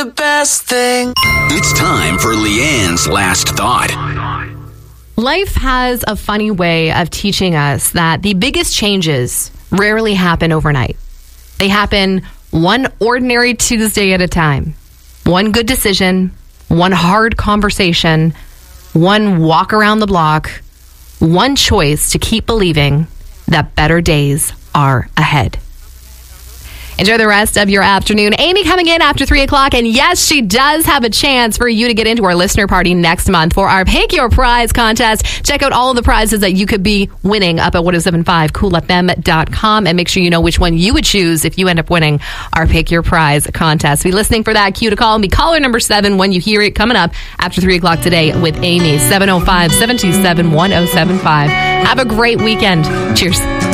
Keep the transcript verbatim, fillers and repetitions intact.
The best thing. It's time for Leanne's Last Thought. Life has a funny way of teaching us that the biggest changes rarely happen overnight. They happen one ordinary Tuesday at a time. One good decision, one hard conversation, one walk around the block, one choice to keep believing that better days are ahead. Enjoy the rest of your afternoon. Amy coming in after three o'clock. And yes, she does have a chance for you to get into our listener party next month for our Pick Your Prize contest. Check out all of the prizes that you could be winning up at ten seventy-five cool f m dot com and make sure you know which one you would choose if you end up winning our Pick Your Prize contest. Be listening for that cue to call me. Caller number seven when you hear it coming up after three o'clock today with Amy. seven oh five, seven two seven, one oh seven five. Have a great weekend. Cheers.